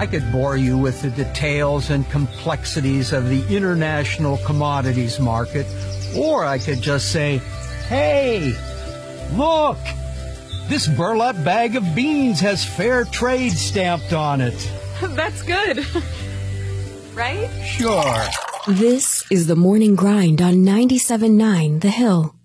I could bore you with the details and complexities of the international commodities market, or I could just say, hey, look, this burlap bag of beans has fair trade stamped on it. That's good. Right? Sure. This is the Morning Grind on 97.9 The Hill.